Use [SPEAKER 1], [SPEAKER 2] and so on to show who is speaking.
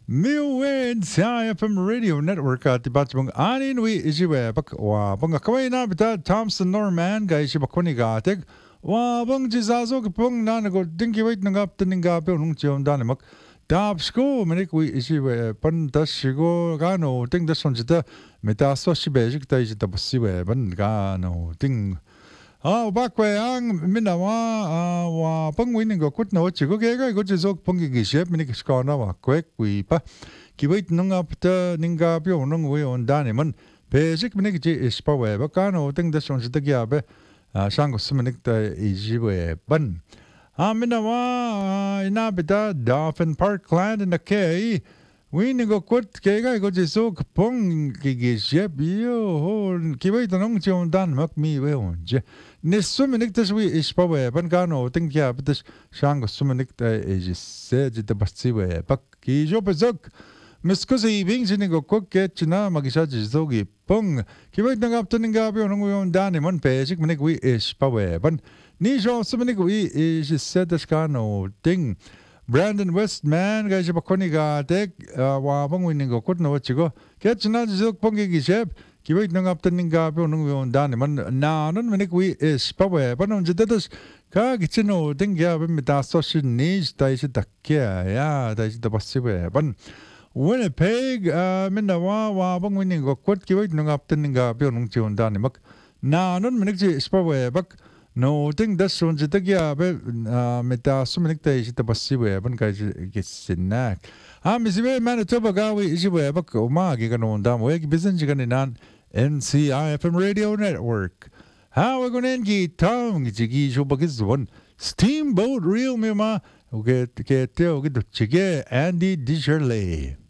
[SPEAKER 1] Milwen CIFM Radio Network at tibat mong anin wi ijiwe bak wa bang kawai na bita Thompson Norman ga ishi bakoni ga tek wa bang jizazo bang na go dingi wait nangap tininga pe nung chiom dan mak dab sko menik wi ijiwe pan dashigo ga no ting das sonjita meta so shibejik ta ijita basiwe ban ga no ting bakwe ang minawa wa pangwin ngo kut no chigo kega go jizok pangi gishep minik skona wa kwek wi pa kiwait nunga pta ninga pyo nung wi on dani man basic minik ji ispa we ba kano ting da son jita gya be sango sminik ta iji we ban minawa ina bita Dolphin Parkland in the K Wini go kut kega go jisok pong gishep yo kiwait nung chion dan mak mi we on je Nessuminik tas we ispa we ban gano ting kya bitas shango suminik ta is said the basti we pak ki jo bezok miskusi bing sinigo kok ke china magisha jizogi pong ki wait nang up to ninga bi onong yon dani mon pesik minik we ispa we ban ni jo suminik we is said das gano ting Brandon Westman ga je bakoni ga tek wa bang winning go kut no chigo ke china jizok pong gi shep Kiwait nang aptan ning gabi nung yon dani man na non minik we is pawe panon jitetas ka gichino ding gabi mita social needs ta isi takya ya ta isi tapasiwe pan Winnipeg minna wa bang winning go kwat Kiwait nang aptan ning gabi nung yon dani mak na non minik si is pawe bak no ding das son jitakya be mita suminik ta isi tapasiwe pan ka gisinak misiwe Manitoba gawi isiwe bak umagi kanon damo eki bisan jikaninan NCIFM Radio Network. How we going to get tongue jigi shobakis one steamboat real mima. Okay, get Andy Disherley.